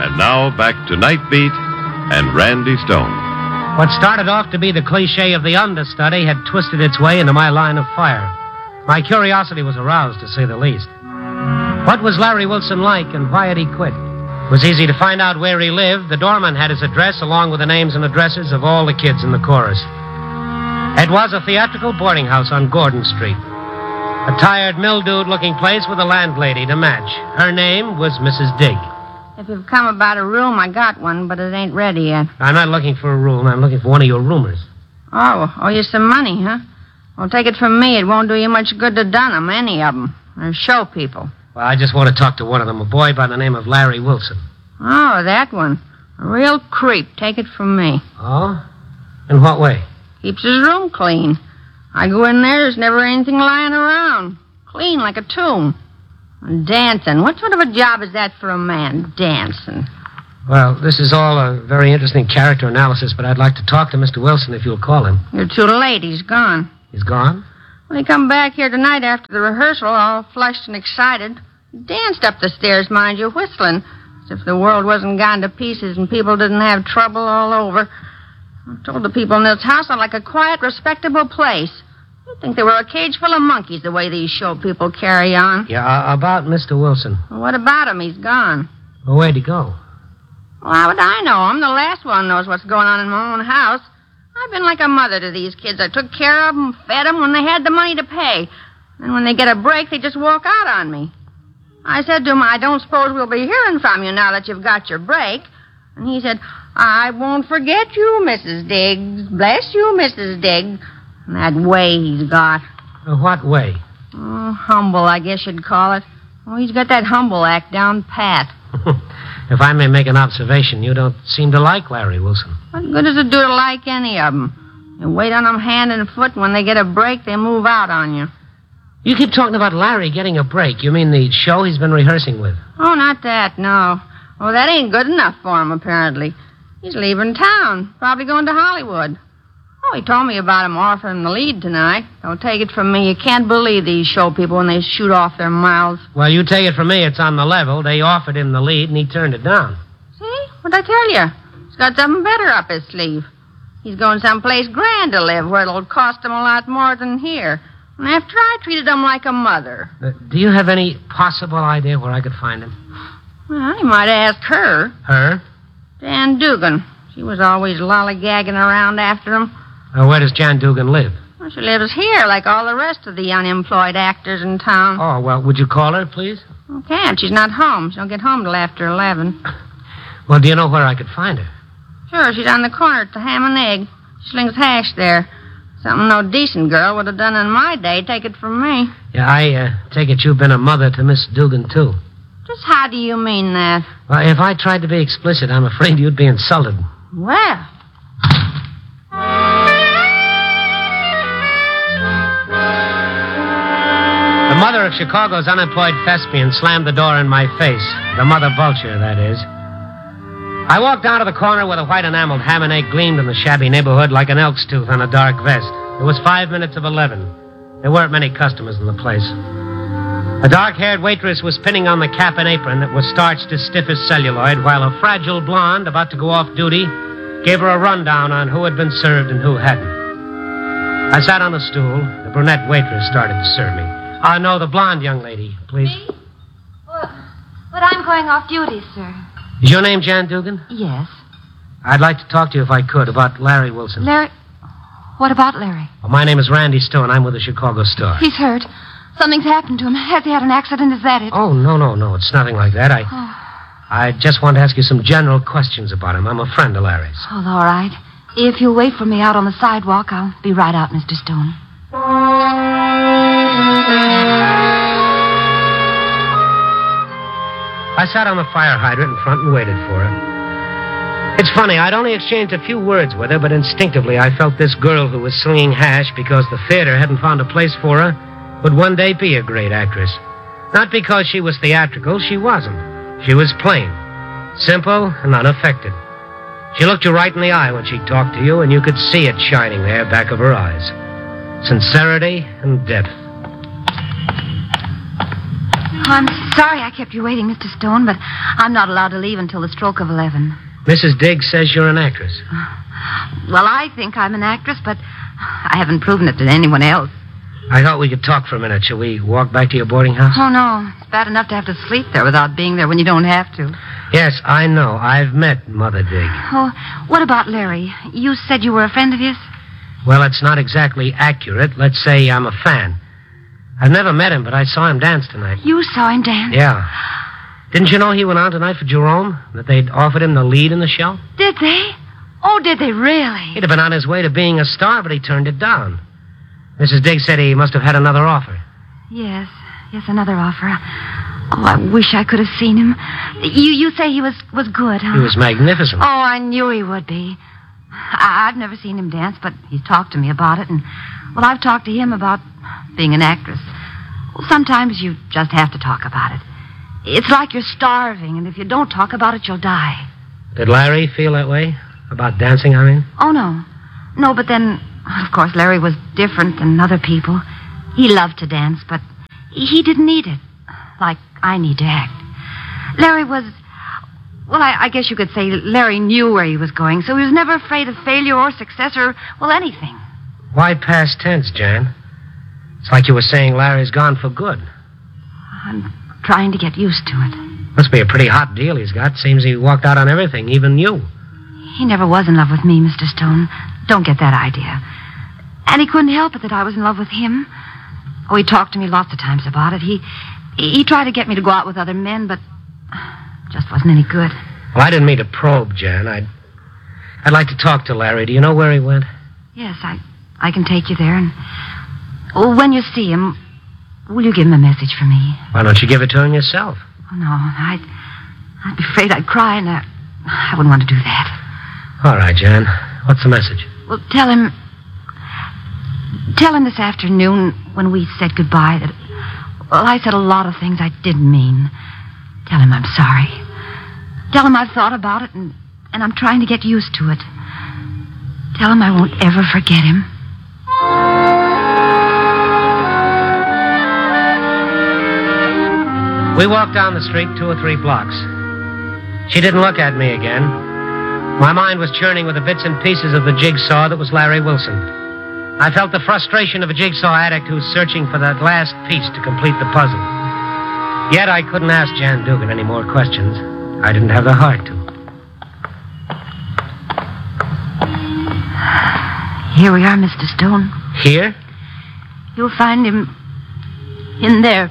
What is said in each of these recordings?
And now back to Night Beat and Randy Stone. What started off to be the cliche of the understudy had twisted its way into my line of fire. My curiosity was aroused, to say the least. What was Larry Wilson like, and why had he quit? It was easy to find out where he lived. The doorman had his address, along with the names and addresses of all the kids in the chorus. It was a theatrical boarding house on Gordon Street. A tired, mildewed-looking place with a landlady to match. Her name was Mrs. Digg. If you've come about a room, I got one, but it ain't ready yet. I'm not looking for a room. I'm looking for one of your roomers. Oh, owe you some money, huh? Well, take it from me. It won't do you much good to dun 'em, any of 'em. They're show people. Well, I just want to talk to one of them, a boy by the name of Larry Wilson. Oh, that one. A real creep. Take it from me. Oh? In what way? Keeps his room clean. I go in there, there's never anything lying around. Clean like a tomb. And dancing. What sort of a job is that for a man, dancing? Well, this is all a very interesting character analysis, but I'd like to talk to Mr. Wilson if you'll call him. You're too late. He's gone. He's gone? When he come back here tonight after the rehearsal, all flushed and excited, he danced up the stairs, mind you, whistling, as if the world wasn't gone to pieces and people didn't have trouble all over. I told the people in this house I'm like a quiet, respectable place. You'd think they were a cage full of monkeys the way these show people carry on. Yeah, about Mr. Wilson. Well, what about him? He's gone. Well, where'd he go? Well, how would I know? I'm the last one knows what's going on in my own house. I've been like a mother to these kids. I took care of them, fed them when they had the money to pay. And when they get a break, they just walk out on me. I said to him, I don't suppose we'll be hearing from you now that you've got your break. And he said, I won't forget you, Mrs. Diggs. Bless you, Mrs. Diggs. And that way he's got. What way? Oh, humble, I guess you'd call it. Oh, he's got that humble act down pat. If I may make an observation, you don't seem to like Larry Wilson. What good does it do to like any of them? You wait on them hand and foot, and when they get a break, they move out on you. You keep talking about Larry getting a break. You mean the show he's been rehearsing with? Oh, not that, no. Oh, that ain't good enough for him, apparently. He's leaving town, probably going to Hollywood. Oh, he told me about him offering the lead tonight. Don't take it from me. You can't believe these show people when they shoot off their mouths. Well, you take it from me. It's on the level. They offered him the lead, and he turned it down. See? What'd I tell you? He's got something better up his sleeve. He's going someplace grand to live where it'll cost him a lot more than here. And after I treated him like a mother. Do you have any possible idea where I could find him? Well, you might ask her. Her? Jan Dugan. She was always lollygagging around after him. Where does Jan Dugan live? Well, she lives here like all the rest of the unemployed actors in town. Oh, well, would you call her, please? I can't. She's not home. She don't get home till after 11. Well, do you know where I could find her? Sure, she's on the corner at the Ham and Egg. She slings hash there. Something no decent girl would have done in my day. Take it from me. Yeah, I take it you've been a mother to Miss Dugan, too. Just how do you mean that? Well, if I tried to be explicit, I'm afraid you'd be insulted. Well... The mother of Chicago's unemployed thespian slammed the door in my face. The mother vulture, that is. I walked down to the corner where the white enameled ham and egg gleamed in the shabby neighborhood like an elk's tooth on a dark vest. It was 5 minutes of 11. There weren't many customers in the place. A dark-haired waitress was pinning on the cap and apron that was starched as stiff as celluloid, while a fragile blonde, about to go off duty, gave her a rundown on who had been served and who hadn't. I sat on a stool. The brunette waitress started to serve me. No, the blonde young lady, please. Me? But I'm going off duty, sir. Is your name Jan Dugan? Yes. I'd like to talk to you, if I could, about Larry Wilson. Larry? What about Larry? Well, my name is Randy Stone. I'm with the Chicago Star. He's hurt. Something's happened to him. Has he had an accident? Is that it? Oh, no. It's nothing like that. I just want to ask you some general questions about him. I'm a friend of Larry's. Oh, all right. If you'll wait for me out on the sidewalk, I'll be right out, Mr. Stone. I sat on the fire hydrant in front and waited for her. It's funny, I'd only exchanged a few words with her, but instinctively I felt this girl who was slinging hash because the theater hadn't found a place for her would one day be a great actress. Not because she was theatrical, she wasn't. She was plain, simple, and unaffected. She looked you right in the eye when she talked to you, and you could see it shining there back of her eyes. Sincerity and depth. I'm sorry I kept you waiting, Mr. Stone, but I'm not allowed to leave until the stroke of 11. Mrs. Diggs says you're an actress. Well, I think I'm an actress, but I haven't proven it to anyone else. I thought we could talk for a minute. Shall we walk back to your boarding house? Oh, no. It's bad enough to have to sleep there without being there when you don't have to. Yes, I know. I've met Mother Digg. Oh, what about Larry? You said you were a friend of his? Well, it's not exactly accurate. Let's say I'm a fan. I've never met him, but I saw him dance tonight. You saw him dance? Yeah. Didn't you know he went on tonight for Jerome? That they'd offered him the lead in the show? Did they? Oh, did they really? He'd have been on his way to being a star, but he turned it down. Mrs. Diggs said he must have had another offer. Yes, another offer. Oh, I wish I could have seen him. You say he was good, huh? He was magnificent. Oh, I knew he would be. I've never seen him dance, but he's talked to me about it, and, well, I've talked to him about being an actress. Well, sometimes you just have to talk about it. It's like you're starving, and if you don't talk about it, you'll die. Did Larry feel that way? About dancing, I mean? Oh, no. No, but then, of course, Larry was different than other people. He loved to dance, but he didn't need it, like I need to act. Larry was... Well, I guess you could say Larry knew where he was going, so he was never afraid of failure or success or, well, anything. Why past tense, Jan? It's like you were saying Larry's gone for good. I'm trying to get used to it. Must be a pretty hot deal he's got. Seems he walked out on everything, even you. He never was in love with me, Mr. Stone. Don't get that idea. And he couldn't help it that I was in love with him. Oh, he talked to me lots of times about it. He tried to get me to go out with other men, but just wasn't any good. Well, I didn't mean to probe, Jan. I'd like to talk to Larry. Do you know where he went? Yes, I can take you there, and when you see him, will you give him a message for me? Why don't you give it to him yourself? Oh, no, I'd be afraid I'd cry, and I wouldn't want to do that. All right, Jan. What's the message? Well, tell him this afternoon when we said goodbye that, well, I said a lot of things I didn't mean. Tell him I'm sorry. Tell him I've thought about it, and I'm trying to get used to it. Tell him I won't ever forget him. We walked down the street 2 or 3 blocks. She didn't look at me again. My mind was churning with the bits and pieces of the jigsaw that was Larry Wilson. I felt the frustration of a jigsaw addict who's searching for that last piece to complete the puzzle. Yet I couldn't ask Jan Dugan any more questions. I didn't have the heart to. Here we are, Mr. Stone. Here? You'll find him in there.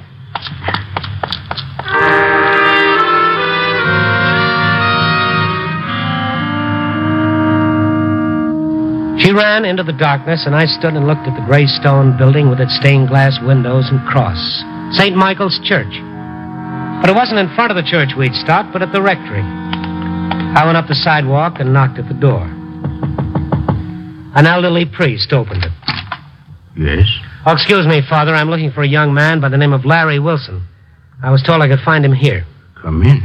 She ran into the darkness, and I stood and looked at the gray stone building with its stained glass windows and cross. St. Michael's Church. But it wasn't in front of the church we'd stopped, but at the rectory. I went up the sidewalk and knocked at the door. An elderly priest opened it. Yes? Oh, excuse me, Father. I'm looking for a young man by the name of Larry Wilson. I was told I could find him here. Come in.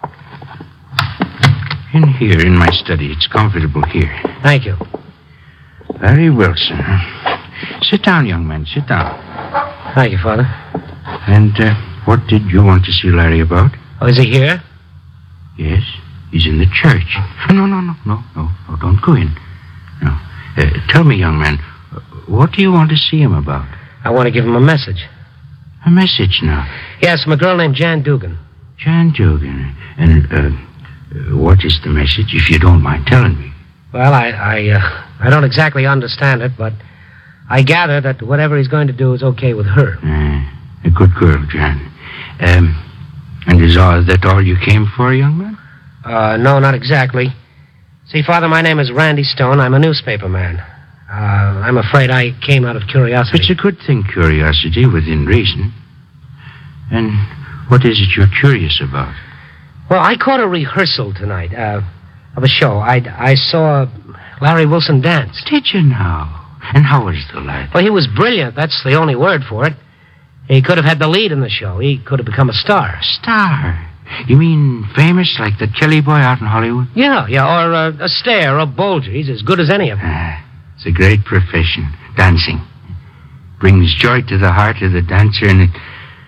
In here, in my study. It's comfortable here. Thank you. Larry Wilson, huh? Sit down, young man. Sit down. Thank you, Father. And what did you want to see Larry about? Oh, is he here? Yes, he's in the church. No, don't go in. No. Tell me, young man, what do you want to see him about? I want to give him a message. A message now? Yes, from a girl named Jan Dugan. Jan Dugan. And what is the message, if you don't mind telling me? Well, I don't exactly understand it, but I gather that whatever he's going to do is okay with her. A good girl, Jan. And is that all you came for, young man? No, not exactly. See, Father, my name is Randy Stone. I'm a newspaper man. I'm afraid I came out of curiosity. It's a good thing, curiosity, within reason. And what is it you're curious about? Well, I caught a rehearsal tonight of a show. I saw Larry Wilson dance. Did you now? And how was the lad? Well, he was brilliant. That's the only word for it. He could have had the lead in the show. He could have become a star. Star? You mean famous, like the Kelly boy out in Hollywood? Yeah, or a Stair or a Bolger. He's as good as any of them. It's a great profession, dancing. Brings joy to the heart of the dancer, and it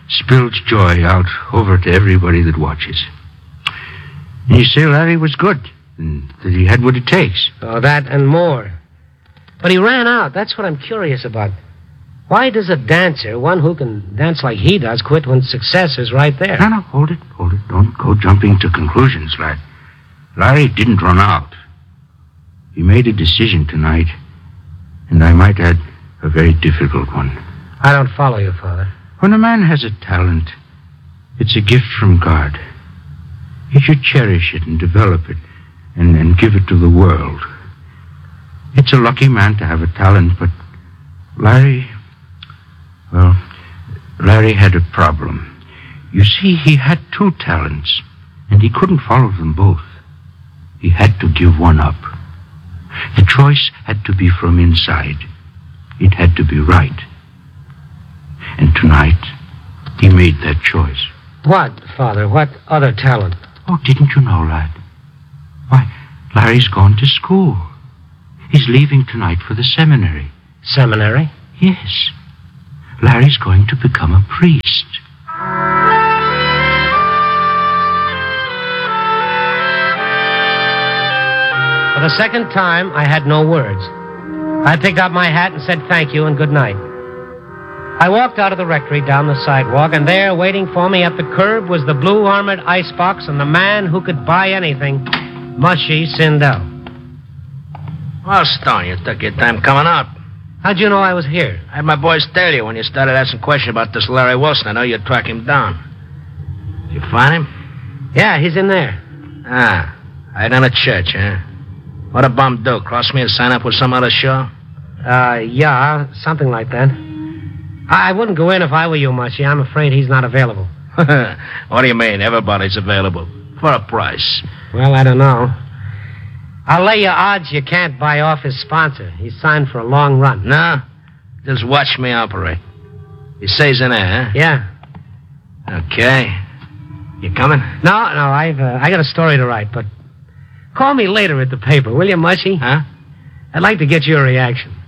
spills joy out over to everybody that watches. And you say Larry was good, and that he had what it takes. Oh, that and more. But he ran out. That's what I'm curious about. Why does a dancer, one who can dance like he does, quit when success is right there? No, hold it. Don't go jumping to conclusions, lad. Larry didn't run out. He made a decision tonight, and I might add, a very difficult one. I don't follow you, Father. When a man has a talent, it's a gift from God. He should cherish it and develop it and give it to the world. It's a lucky man to have a talent, but Larry had a problem. You see, he had two talents, and he couldn't follow them both. He had to give one up. The choice had to be from inside. It had to be right. And tonight, he made that choice. What, Father? What other talent? Oh, didn't you know, lad? Why, Larry's gone to school. He's leaving tonight for the seminary. Seminary? Yes. Larry's going to become a priest. For the second time, I had no words. I picked up my hat and said thank you and good night. I walked out of the rectory down the sidewalk, and there, waiting for me at the curb, was the blue armored icebox and the man who could buy anything, Mushy Sindel. Well, Stone, you took your time coming up. How'd you know I was here? I had my boys tell you when you started asking questions about this Larry Wilson. I know you'd track him down. Did you find him? Yeah, he's in there. Ah, right on a church, huh? What'd a bum do? Cross me and sign up with some other show? Yeah, something like that. I wouldn't go in if I were you, Mushy. I'm afraid he's not available. What do you mean? Everybody's available. For a price. Well, I don't know. I'll lay you odds you can't buy off his sponsor. He's signed for a long run. No? Just watch me operate. He stays in there, huh? Yeah. Okay. You coming? No, I got a story to write, but call me later at the paper, will you, Mushy? Huh? I'd like to get your reaction.